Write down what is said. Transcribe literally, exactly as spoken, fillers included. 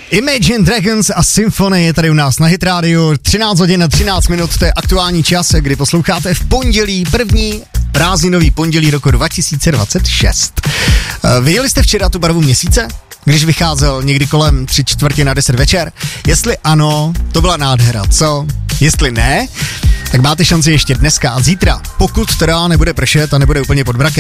Imagine Dragons a Symphony je tady u nás na Hit Radio. třináct hodin a třináct minut, to je aktuální čas, kdy posloucháte v pondělí, první prázdninový pondělí roku dva tisíce dvacet šest. Viděli jste včera tu barvu měsíce, když vycházel někdy kolem tři čtvrtě na deset večer? Jestli ano, to byla nádhera, co? Jestli ne, tak máte šanci ještě dneska a zítra, pokud teda nebude pršet a nebude úplně pod mrakem.